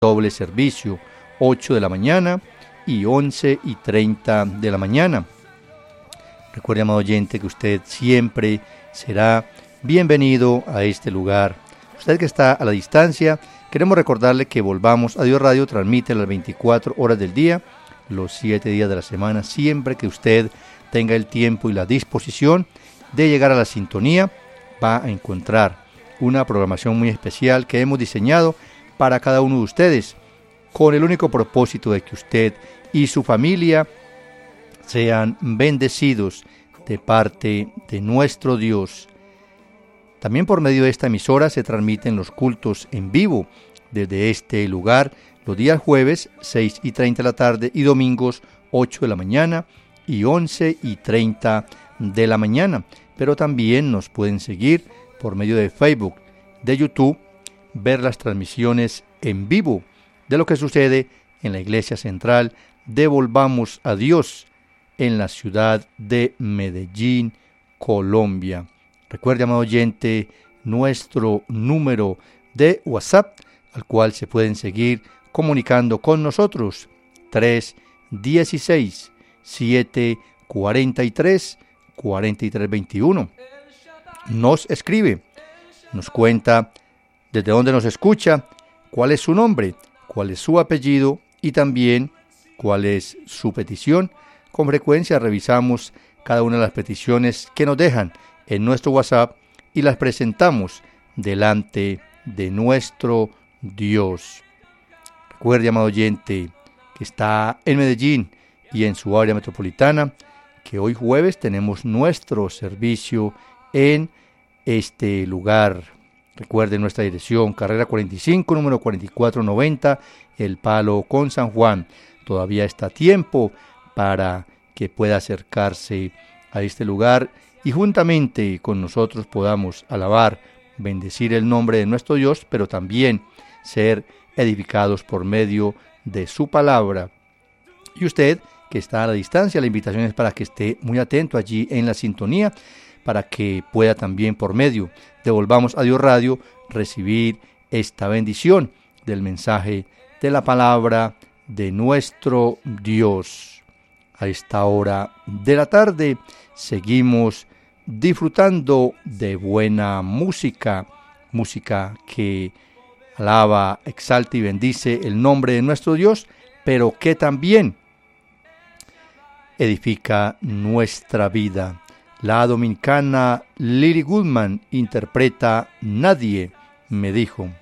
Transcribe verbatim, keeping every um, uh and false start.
doble servicio, ocho de la mañana y once y treinta de la mañana. Recuerde, amado oyente, que usted siempre será bienvenido a este lugar. Usted que está a la distancia, queremos recordarle que Volvamos a Dios Radio transmite las veinticuatro horas del día, los siete días de la semana, siempre que usted tenga el tiempo y la disposición de llegar a la sintonía, va a encontrar una programación muy especial que hemos diseñado para cada uno de ustedes, con el único propósito de que usted y su familia sean bendecidos de parte de nuestro Dios. También por medio de esta emisora se transmiten los cultos en vivo desde este lugar los días jueves seis y treinta de la tarde y domingos ocho de la mañana y once y treinta de la mañana. Pero también nos pueden seguir por medio de Facebook, de YouTube, ver las transmisiones en vivo de lo que sucede en la Iglesia Central de Volvamos a Dios en la ciudad de Medellín, Colombia. Recuerde, amado oyente, nuestro número de WhatsApp, al cual se pueden seguir comunicando con nosotros, tres uno seis, siete cuatro tres, cuatro tres dos uno. Nos escribe, nos cuenta desde dónde nos escucha, cuál es su nombre, cuál es su apellido y también cuál es su petición. Con frecuencia revisamos cada una de las peticiones que nos dejan en nuestro WhatsApp y las presentamos delante de nuestro Dios. Recuerde, amado oyente, que está en Medellín y en su área metropolitana, que hoy jueves tenemos nuestro servicio en este lugar. Recuerde nuestra dirección, carrera cuarenta y cinco, número cuarenta y cuatro noventa, El Palo con San Juan. Todavía está a tiempo para que pueda acercarse a este lugar y juntamente con nosotros podamos alabar, bendecir el nombre de nuestro Dios, pero también ser edificados por medio de su palabra. Y usted que está a la distancia, la invitación es para que esté muy atento allí en la sintonía, para que pueda también por medio de Volvamos a Dios Radio recibir esta bendición del mensaje de la palabra de nuestro Dios. A esta hora de la tarde seguimos disfrutando de buena música, música que alaba, exalta y bendice el nombre de nuestro Dios, pero que también edifica nuestra vida. La dominicana Lily Goodman interpreta Nadie me dijo.